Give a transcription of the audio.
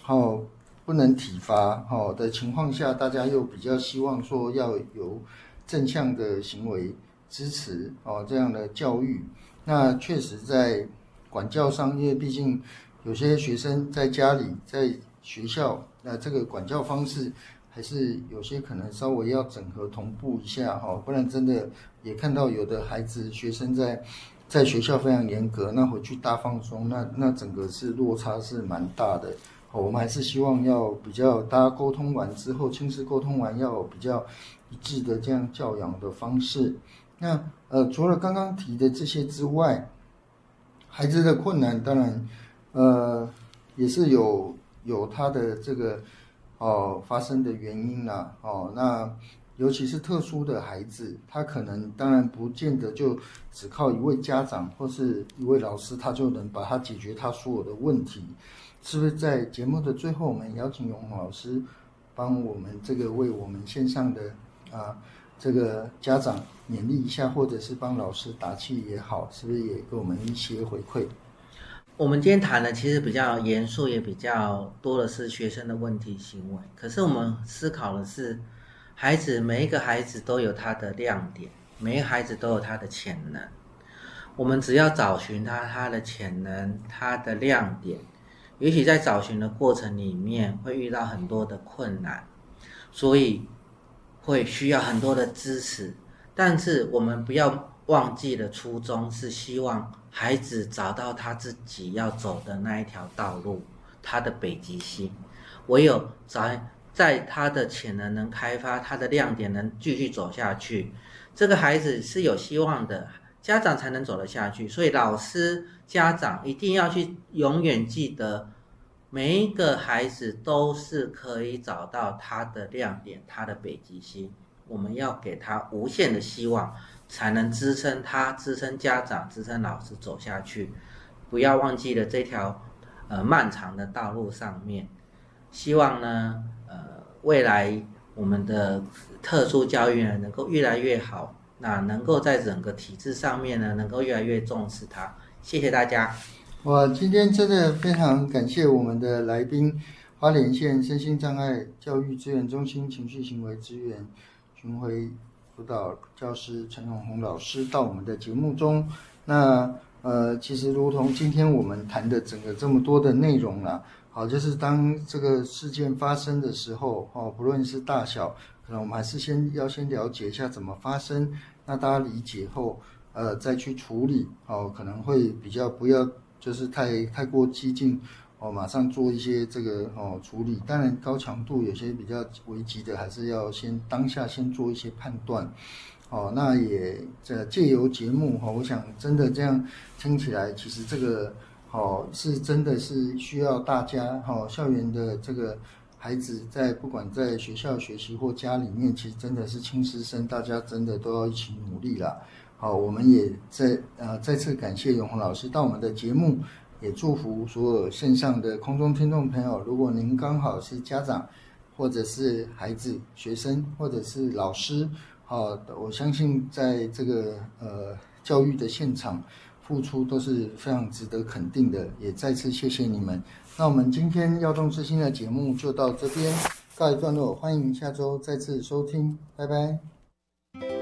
不能体罚的情况下，大家又比较希望说要有正向的行为支持这样的教育。那确实在管教上，因为毕竟有些学生在家里在学校，那这个管教方式还是有些可能稍微要整合同步一下不然真的也看到有的孩子学生在学校非常严格，那回去大放松，那整个是落差是蛮大的。我们还是希望要比较大家沟通完之后，亲子沟通完要有比较一致的这样教养的方式。那除了刚刚提的这些之外，孩子的困难当然也是有他的这个发生的原因啦那尤其是特殊的孩子，他可能当然不见得就只靠一位家长或是一位老师，他就能把他解决他所有的问题。是不是在节目的最后，我们邀请永宏老师帮我们这个为我们线上的这个家长勉励一下，或者是帮老师打气也好，是不是也给我们一些回馈？ 我们今天谈的其实比较严肃，也比较多的是学生的问题行为。可是我们思考的是，每一个孩子都有他的亮点，每一个孩子都有他的潜能。我们只要找寻他的潜能，他的亮点。也许在找寻的过程里面会遇到很多的困难，所以会需要很多的支持。但是我们不要忘记了初衷，是希望孩子找到他自己要走的那一条道路，他的北极星。唯有在他的潜能能开发，他的亮点能继续走下去，这个孩子是有希望的，家长才能走得下去。所以老师家长一定要去永远记得，每一个孩子都是可以找到他的亮点，他的北极星。我们要给他无限的希望，才能支撑他、支撑家长、支撑老师走下去。不要忘记了这条漫长的道路上面。希望呢未来我们的特殊教育呢能够越来越好，那能够在整个体制上面呢能够越来越重视它。谢谢大家。 我今天真的非常感谢我们的来宾，花莲县身心障碍教育资源中心情绪行为资源巡回辅导教师陈永宏老师到我们的节目中。那其实如同今天我们谈的整个这么多的内容啦，好，就是当这个事件发生的时候不论是大小，可能我们还是先了解一下怎么发生，那大家理解后再去处理可能会比较不要就是太过激进马上做一些这个处理。当然高强度有些比较危急的，还是要当下先做一些判断那也借由节目我想真的这样听起来，其实这个是真的是需要大家校园的这个孩子不管在学校学习或家里面，其实真的是亲师生，大家真的都要一起努力啦。好，我们也再次感谢永宏老师到我们的节目，也祝福所有线上的空中听众朋友，如果您刚好是家长，或者是孩子、学生，或者是老师我相信在这个教育的现场付出都是非常值得肯定的，也再次谢谢你们。那我们今天耀动之星的节目就到这边告一段落，欢迎下周再次收听，拜拜。